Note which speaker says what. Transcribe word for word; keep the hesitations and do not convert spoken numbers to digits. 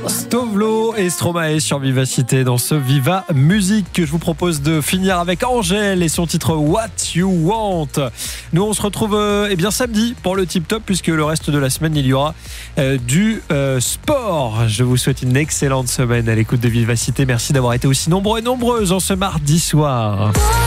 Speaker 1: Stovlo et Stromae sur Vivacité dans ce Viva Musique que je vous propose de finir avec Angèle et son titre What You Want. Nous on se retrouve euh, eh bien samedi pour le Tip Top puisque le reste de la semaine il y aura euh, du euh, sport. Je vous souhaite une excellente semaine à l'écoute de Vivacité. Merci d'avoir été aussi nombreux et nombreuses en ce mardi soir.